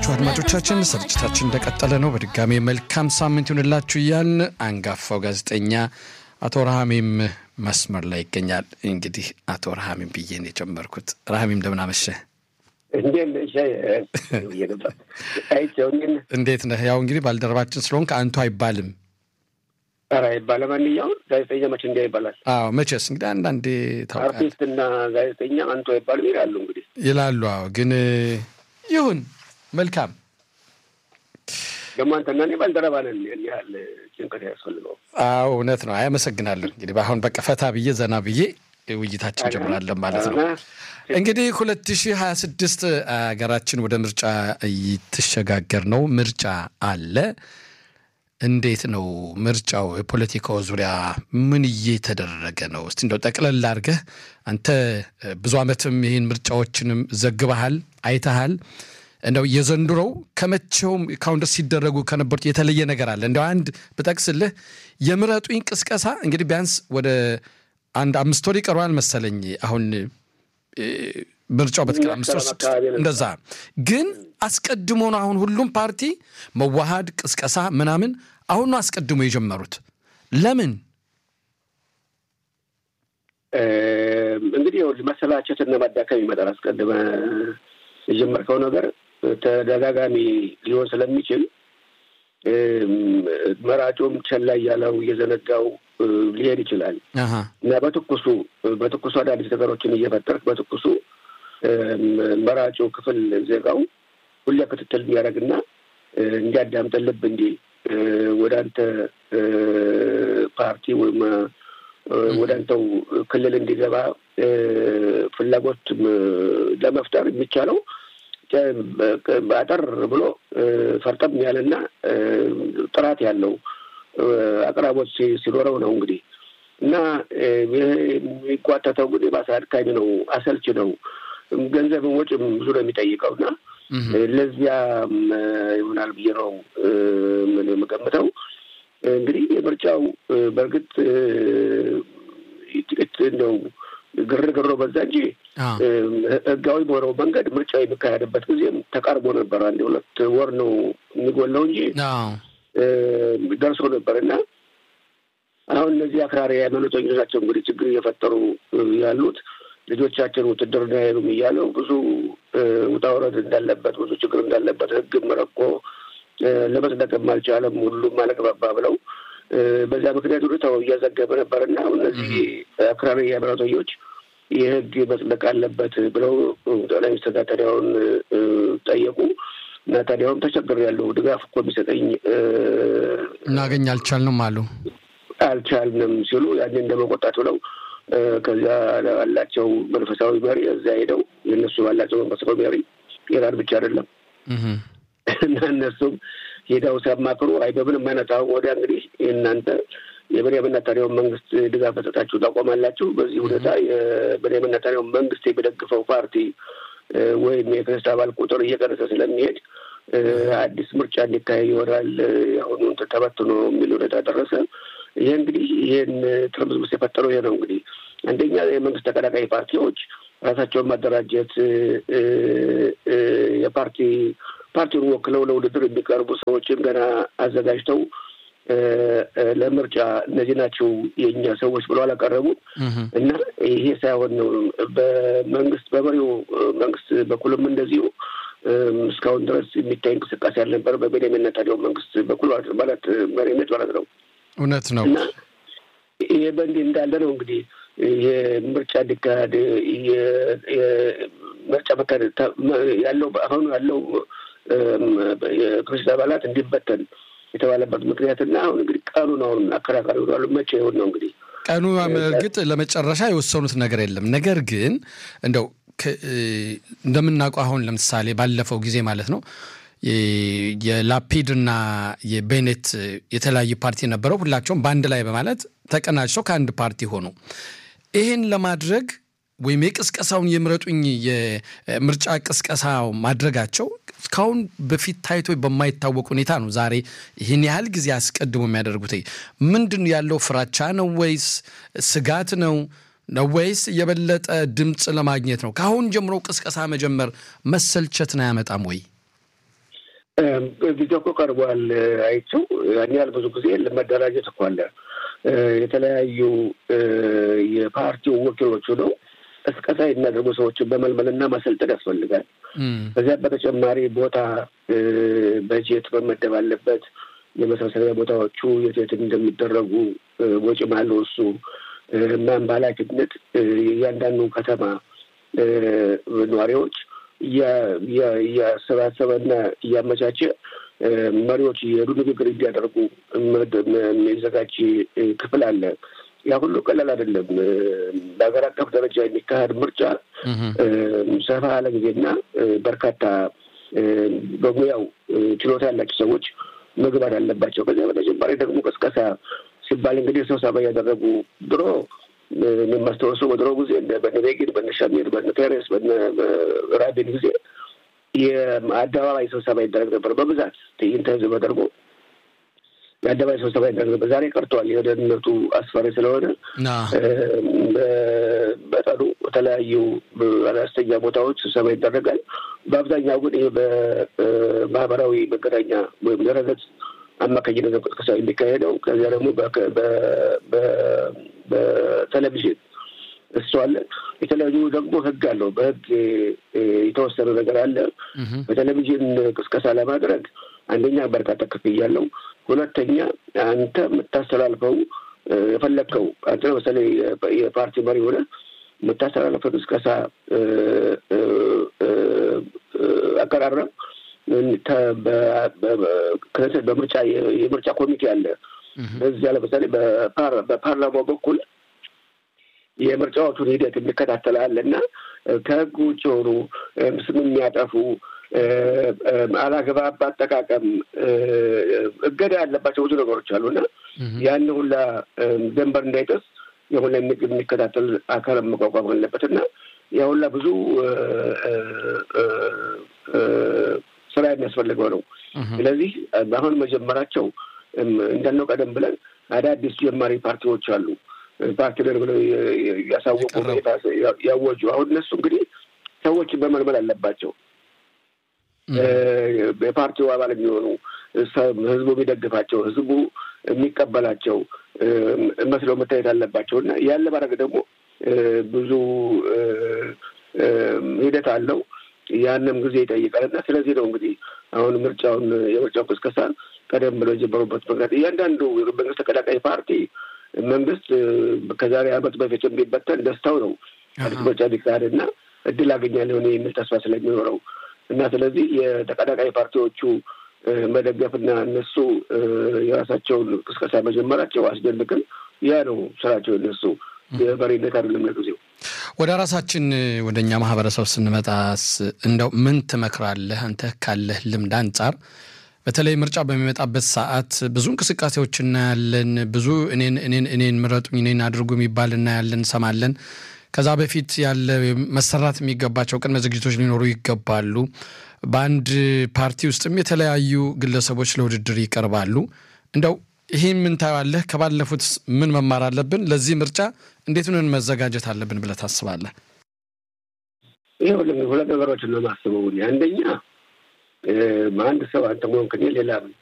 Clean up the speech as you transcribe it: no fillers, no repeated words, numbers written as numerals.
እንደምናመሻችሁ አድማጮቻችን ስርጭታችን እንደቀጠለ ነው በድጋሚ መልካም ሳምንት ይሁንላችሁ እያልን አንጋፋው ጋዜጠኛ አቶ ረሃሚም መስመር ላይ ይገኛል እንግዲህ አቶ ረሃሚም ብዬን የጀመርኩት ረሃሚም እንደምናመሸ እንዴት ነህ ያው እንግዲህ ባልደረባችን ስለሆንክ አንቱ አይባልም አራ ይባላልማንኛው ጋዜጠኛ መቼ ይባላል አዎ መቼስ እንግዲህ አንዳንዴ ታውቃለህ አርቲስትና ጋዜጠኛ አንቱ አይባልም ይላሉ እንግዲህ ይላሉ አዎ ግን ይሁን መልካም ለማንተና ነው ባልደረባለን ያለ ጭንቀት ያስፈልገው አዎ እውነት ነው አመሰግናለሁ እንግዲህ ባሁን በቃ ፈታ ብዬ ዘና ብዬ ውይይታችን ጀምራለን ማለት ነው እንግዲህ 2026 አገራችን ወደ ምርጫ እየተሸጋገር ነው ምርጫ አለ እንዴት ነው ምርጫው የፖለቲካው ዙሪያ ምን እየተደረገ ነው እስቲ እንደው ጠቅለል አድርገህ አንተ ብዙ አመትም ይሄን ምርጫዎችንም ዘግበሃል አይተሃል እንደው የዘንድሮው ከመቼውም ካውንተር ሲደረጉ ከነበሩት የተለየ ነገር አለ እንደው አንድ በጠቅስልህ የምረጡኝ ቅስቀሳ እንግዲህ ቢያንስ ወደ አንድ 5 ወር ይቀርዋል መሰለኝ አሁን ምርጫው በትክክል 5 ወር እንደዛ ግን አስቀድሞ ነው አሁን ሁሉም ፓርቲ መዋሃድ ቅስቀሳ ምናምን አሁን ነው አስቀድሞ የጀመሩት ለምን እንግዲህ መሰላቸትና ማዳከም ይመጣል አስቀድመ የጀመርከው ነገር ተደጋጋሚ ሊሆን ስለሚችል መራጮም ቸላ ያለው የዘነጋው ሊሄድ ይችላል እና በትኩሱ አዳዲስ ነገሮችን እየፈጠርክ በትኩሱ መራጮ ክፍል ዜጋው ሁሉ ክትትል የሚያደርግና እንዲያዳምጥልብ እንዲ ወደ አንተ ፓርቲ ወይም ወደ አንተው ክልል እንዲገባ ፍላጎት ለመፍጠር የሚቻለው አጠር ብሎ ፈርጠም ያለና ጥራት ያለው አቅራቦት ሲኖረው ነው እንግዲህ እና የሚቋጠተው እንግዲህ ባሳድካሚ ነው አሰልች ነው ገንዘብን ወጪም ብዙ ነው የሚጠይቀውና ለዚያ ይሆናል ብዬ ነው ምን የምገምተው እንግዲህ የምርጫው በርግጥ እንደው ግርግር በዛ እንጂ ህጋዊ በሆነው መንገድ ምርጫው የሚካሄድበት ጊዜም ተቃርቦ ነበር አንድ 2 ወር ነው የሚጎለው እንጂ ደርሶ ነበርና አሁን እነዚህ አክራሪ ሃይማኖተኞች ናቸው እንግዲህ ችግር እየፈጠሩ ያሉት ልጆቻችን ውትድርና ያሉም እያለው ብዙ ውጣውረድ እንዳለበት ብዙ ችግር እንዳለበት ህግ መረቆ ለመጽደቅም አልቻለም ሁሉም አለግባባ ብለው በዛ ምክንያት ሁሉ እያዘገበ ነበርና እነዚህ አክራሪ ሃይማኖተኞች የህግ መጽደቅ አለበት ብለው ጠቅላይ ሚኒስትር ታዲያውን ጠየቁ እና ታዲያውን ተቸግር ያለው ድጋፍ እኮ ቢሰጠኝ እናገኝ አልቻልንም ሲሉ ያንን እንደመቆጣት ብለው ከዛ አላቸው መንፈሳዊ መሪ እዛ ሄደው የነሱ ባላቸው መንፈሳዊ መሪ ኢራን ብቻ አይደለም እና እነሱም ሄደው ሲያማክሩ አይ በምንም አይነት ወደ እንግዲህ እናንተ የብንያም ኔታንያሁ መንግስት ድጋፍ መስጠታችሁ ታቆማላችሁ በዚህ ሁኔታ የብንያም ኔታንያሁ መንግስት የሚደግፈው ፓርቲ ወይም የክርስት አባል ቁጥር እየቀነሰ ስለሚሄድ አዲስ ምርጫ እንዲካሄድ ይሆናል አሁን ተበትኖ የሚል ሁኔታ ደረሰ ይሄ እንግዲህ ይሄን ትርምስ የፈጠረው ይሄ ነው እንግዲህ አንደኛ የመንግስት ተቀናቃኝ ፓርቲዎች ራሳቸውን ማደራጀት ፓርቲውን ወክለው ለውድድር የሚቀርቡ ሰዎችን ገና አዘጋጅተው ለምርጫ እነዚህ ናቸው የኛ ሰዎች ብለው አላቀረቡም እና ይሄ ሳይሆን ነው በመሪው መንግስት በኩልም እንደዚሁ እስካሁን ድረስ የሚታይ እንቅስቃሴ ያልነበር በብንያም ኔታንያሁ መንግስት በኩል ማለት መሪነት ማለት ነው እውነት ነው እና ይሄ በእንዲህ እንዳለ ነው እንግዲህ የምርጫ እንዲካሄድ ምርጫ መካሄድ ያለው አሁን ያለው የክርስቲያን አባላት እንዲበተን የተባለበት ምክንያትና አሁን እንግዲህ ቀኑን አሁን አከራካሪ ሆኗል መቼ ይሆን ነው እንግዲህ ቀኑ እርግጥ ለመጨረሻ የወሰኑት ነገር የለም ነገር ግን እንደው እንደምናውቀው አሁን ለምሳሌ ባለፈው ጊዜ ማለት ነው የላፒድና የቤኔት የተለያየ ፓርቲ ነበረው ሁላቸውም ባንድ ላይ በማለት ተቀናጅተው ከአንድ ፓርቲ ሆኑ ይሄን ለማድረግ ወይም የቅስቀሳውን የምረጡኝ የምርጫ ቅስቀሳው ማድረጋቸው እስካሁን በፊት ታይቶ በማይታወቅ ሁኔታ ነው ዛሬ ይሄን ያህል ጊዜ አስቀድሞ የሚያደርጉት ምንድን ያለው ፍራቻ ነው ወይስ ስጋት ነው ወይስ የበለጠ ድምጽ ለማግኘት ነው ካሁን ጀምሮ ቅስቀሳ መጀመር መሰልቸት ነው ያመጣም ወይ ቪዲዮ እኮ ቀርቧል አይቼው ያን ያህል ብዙ ጊዜ ለመደራጀት እኮ አለ የተለያዩ የፓርቲው ወኪሎቹ ነው እስከታ የሚያደርጉ ሰዎችን በመልመልና ማሰልጠን ያስፈልጋል። ከዚያ በተጨማሪ ቦታ በጀት መመደብ አለበት። የመሰብሰቢያ ቦታዎቹ የት እንደሚደረጉ ወጪ ማለው እሱ ማን ባላችነት እያንዳንዱ ከተማ ነዋሪዎች እያሰባሰበና እያመቻቸ መሪዎች የሄዱ ንግግር እንዲያደርጉ የሚዘጋጅ ክፍል አለ። ያ ሁሉ ቀላል አይደለም። በሀገር አቀፍ ደረጃ የሚካሄድ ምርጫ ሰፋ ያለ ጊዜና በርካታ በሙያው ችሎታ ያላቸው ሰዎች መግባት አለባቸው። ከዚያ በተጨማሪ ደግሞ ቅስቀሳ ሲባል እንግዲህ ስብሰባ ያደረጉ ድሮ የማስታወሰው በድሮ ጊዜ በነቤጊን በነሻሚር በነቴሬስ በራቢን ጊዜ የአደባባይ ስብሰባ ይደረግ ነበር። በብዛት ትዕይንተ ህዝብ ተደርጎ የአደባባይ ስብሰባ ይደረግ ነበር። ዛሬ ቀርቷል። የደህንነቱ አስፈሪ ስለሆነ በጠኑ በተለያዩ አነስተኛ ቦታዎች ስብሰባ ይደረጋል። በአብዛኛው ግን ይሄ በማህበራዊ መገናኛ ወይም ድረገጽ አማካኝነት ነው ቅስቀሳ የሚካሄደው። ከዚያ ደግሞ በቴሌቪዥን እሱ አለ። የተለያዩ ደግሞ ህግ አለው። በህግ የተወሰነ ነገር አለ። በቴሌቪዥን ቅስቀሳ ለማድረግ አንደኛ በርካታ ክፍያ አለው። ሁለተኛ አንተ የምታስተላልፈው የፈለግከው አንተ ለምሳሌ የፓርቲ መሪ ሆነ የምታስተላልፈው ቅስቀሳ አቀራረብ በምርጫ የምርጫ ኮሚቴ አለ። በዚያ ለምሳሌ በፓርላማው በኩል የምርጫዎቹን ሂደት የሚከታተላል እና ከህግ ውጭ የሆኑ ስም የሚያጠፉ አላግባብ አጠቃቀም እገዳ ያለባቸው ብዙ ነገሮች አሉና ያን ሁላ ደንበር እንዳይጥስ የሁላ የሚከታተል አካል መቋቋም አለበት እና ያ ሁላ ብዙ ስራ የሚያስፈልገው ነው። ስለዚህ አሁን መጀመራቸው እንዳልነው ቀደም ብለን አዳዲስ ጀማሪ ፓርቲዎች አሉ። ፓርቲ ብለው ያሳወቁ ያወጁ። አሁን እነሱ እንግዲህ ሰዎችን በመልመል አለባቸው። የፓርቲው አባል የሚሆኑ ህዝቡ የሚደግፋቸው ህዝቡ የሚቀበላቸው መስለው መታየት አለባቸው እና ያለ ማድረግ ደግሞ ብዙ ሂደት አለው። ያንም ጊዜ ይጠይቃልና ስለዚህ ነው እንግዲህ አሁን የምርጫው ቅስቀሳ ቀደም ብለው የጀመሩበት ምክንያት እያንዳንዱ መንግስት ተቀላቃይ ፓርቲ መንግስት ከዛሬ ዓመት በፊት ቢበተን ደስታው ነው አዲስ ምርጫ ቢካሄድና እድል አገኛለሁ የሚል ተስፋ ስለሚኖረው እና ስለዚህ የተቀላቃይ ፓርቲዎቹ መደገፍና እነሱ የራሳቸውን ቅስቀሳ መጀመራቸው አስደንቅም። ያ ነው ስራቸው። እነሱ የመሪነት አይደለም ለጊዜው። ወደ ራሳችን ወደኛ ማህበረሰብ ስንመጣስ እንደው ምን ትመክራለህ አንተ ካለህ ልምድ አንፃር? በተለይ ምርጫ በሚመጣበት ሰዓት ብዙ እንቅስቃሴዎች እናያለን። ብዙ እኔን ምረጡኝ እኔን አድርጉ የሚባል እናያለን ሰማለን። ከዛ በፊት ያለ መሰራት የሚገባቸው ቅድመ ዝግጅቶች ሊኖሩ ይገባሉ። በአንድ ፓርቲ ውስጥም የተለያዩ ግለሰቦች ለውድድር ይቀርባሉ። እንደው ይሄን ምን ታያለህ? ከባለፉት ምን መማር አለብን? ለዚህ ምርጫ እንዴት ሆነን መዘጋጀት አለብን ብለህ ታስባለህ? ይሄው ሁለት ነገሮችን ነው የማስበው። አንደኛ አንድ ሰው አንተ ሞንከኝ ሌላ